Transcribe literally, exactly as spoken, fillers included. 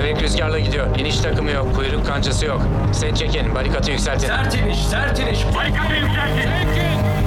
Renk rüzgarla gidiyor. İniş takımı yok, kuyruk kancası yok. Set çekin, barikatı yükseltin. Sert iniş, sert iniş. Barikatı yükseltin.